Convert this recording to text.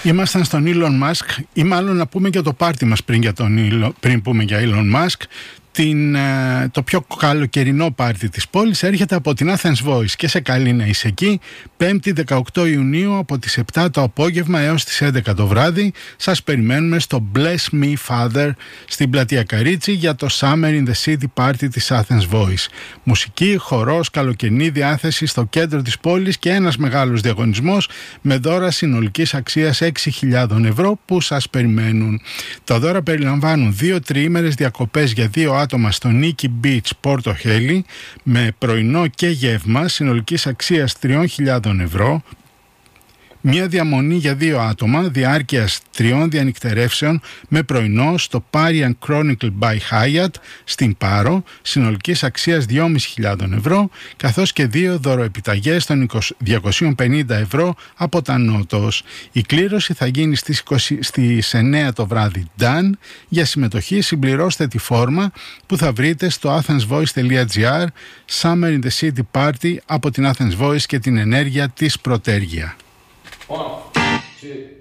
Ήμασταν στον Elon Musk, ή μάλλον να πούμε και το πάρτι μας πριν πούμε για Elon Musk. Το πιο καλοκαιρινό πάρτι της πόλης έρχεται από την Athens Voice και σε καλεί να είσαι εκεί. 5η 18 Ιουνίου από τις 7 το απόγευμα έως τις 11 το βράδυ. Σας περιμένουμε στο Bless Me Father στην πλατεία Καρίτσι για το Summer in the City Party της Athens Voice. Μουσική, χορός, καλοκαιρινή διάθεση στο κέντρο της πόλης και ένας μεγάλος διαγωνισμός με δώρα συνολικής αξίας 6.000 ευρώ που σας περιμένουν. Τα δώρα περιλαμβάνουν 2 τριήμερες διακοπές για 2 άτομα στο Nikki Beach, Πόρτο Χέλη, με πρωινό και γεύμα συνολικής αξίας 3.000 ευρώ, μια διαμονή για 2 άτομα διάρκειας 3 διανυκτερεύσεων με πρωινό στο Parian Chronicle by Hyatt στην Πάρο συνολικής αξίας 2.500 ευρώ, καθώς και 2 δωροεπιταγές των 250 ευρώ από τα Νότος. Η κλήρωση θα γίνει στις 9 το βράδυ. Για συμμετοχή συμπληρώστε τη φόρμα που θα βρείτε στο athensvoice.gr. Summer in the City Party από την Athens Voice και την ενέργεια της Πρωτέργεια. 1, 2